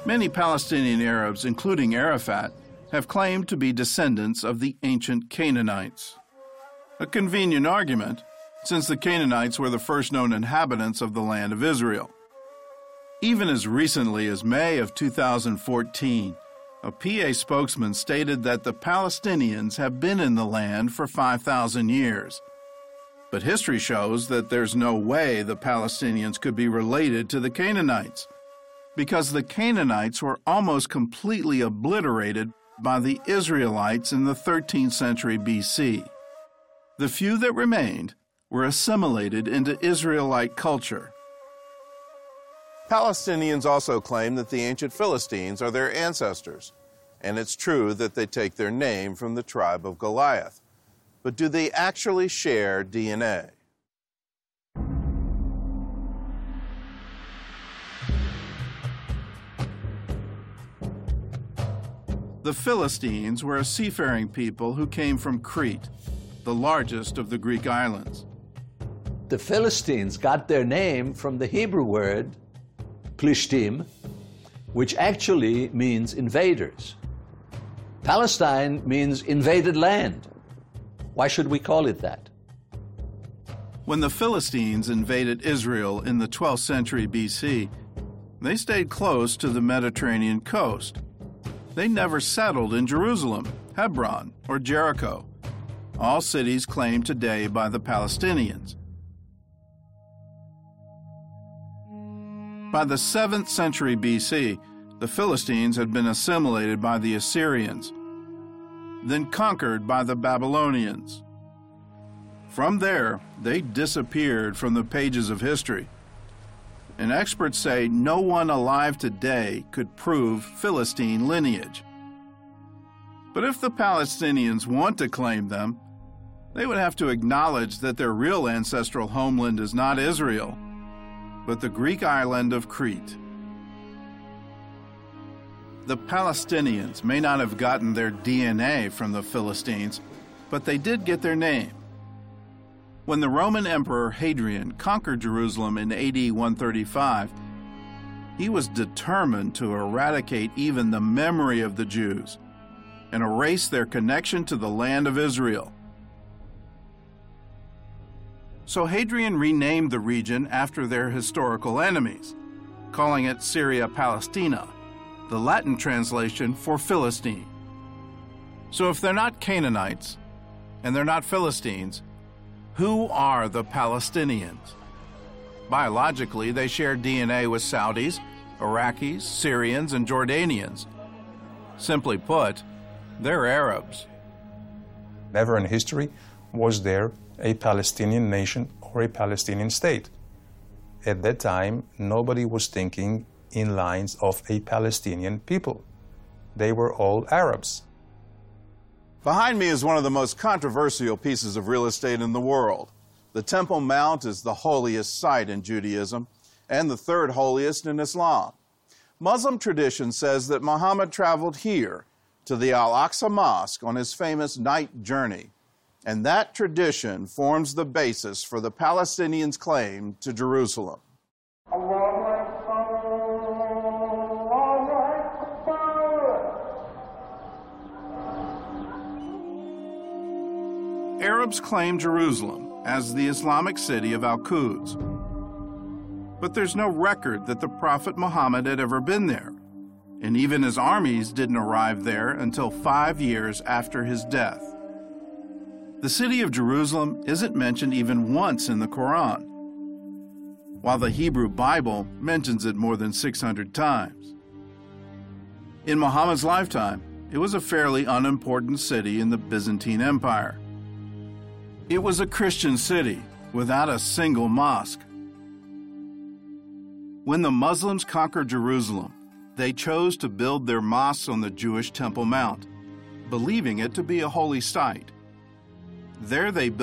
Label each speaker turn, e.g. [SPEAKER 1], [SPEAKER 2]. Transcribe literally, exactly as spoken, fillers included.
[SPEAKER 1] Many Palestinian Arabs, including Arafat, have claimed to be descendants of the ancient Canaanites. A convenient argument, since the Canaanites were the first known inhabitants of the land of Israel. Even as recently as May of two thousand fourteen, a P A spokesman stated that the Palestinians have been in the land for five thousand years. But history shows that there's no way the Palestinians could be related to the Canaanites, because the Canaanites were almost completely obliterated by the Israelites in the thirteenth century B C. The few that remained were assimilated into Israelite culture.
[SPEAKER 2] Palestinians also claim that the ancient Philistines are their ancestors, and it's true that they take their name from the tribe of Goliath. But do they actually share D N A?
[SPEAKER 1] The Philistines were a seafaring people who came from Crete, the largest of the Greek islands.
[SPEAKER 3] The Philistines got their name from the Hebrew word Plishtim, which actually means invaders. Palestine means invaded land. Why should we call it that?
[SPEAKER 1] When the Philistines invaded Israel in the twelfth century B C, they stayed close to the Mediterranean coast. They never settled in Jerusalem, Hebron, or Jericho, all cities claimed today by the Palestinians. By the seventh century B C, the Philistines had been assimilated by the Assyrians, then conquered by the Babylonians. From there, they disappeared from the pages of history. And experts say no one alive today could prove Philistine lineage. But if the Palestinians want to claim them, they would have to acknowledge that their real ancestral homeland is not Israel, but the Greek island of Crete. The Palestinians may not have gotten their D N A from the Philistines, but they did get their name. When the Roman Emperor Hadrian conquered Jerusalem in A D one thirty-five, he was determined to eradicate even the memory of the Jews and erase their connection to the land of Israel. So Hadrian renamed the region after their historical enemies, calling it Syria Palestina, the Latin translation for Philistine. So if they're not Canaanites and they're not Philistines, who are the Palestinians? Biologically, they share D N A with Saudis, Iraqis, Syrians, and Jordanians. Simply put, they're Arabs.
[SPEAKER 4] Never in history was there a Palestinian nation or a Palestinian state. At that time, nobody was thinking in lines of a Palestinian people. They were all Arabs.
[SPEAKER 2] Behind me is one of the most controversial pieces of real estate in the world. The Temple Mount is the holiest site in Judaism and the third holiest in Islam. Muslim tradition says that Muhammad traveled here to the Al-Aqsa Mosque on his famous night journey, and that tradition forms the basis for the Palestinians' claim to Jerusalem.
[SPEAKER 1] Arabs claim Jerusalem as the Islamic city of Al-Quds. But there's no record that the Prophet Muhammad had ever been there, and even his armies didn't arrive there until five years after his death. The city of Jerusalem isn't mentioned even once in the Quran, while the Hebrew Bible mentions it more than six hundred times. In Muhammad's lifetime, it was a fairly unimportant city in the Byzantine Empire. It was a Christian city without a single mosque. When the Muslims conquered Jerusalem, they chose to build their mosques on the Jewish Temple Mount, believing it to be a holy site. There they built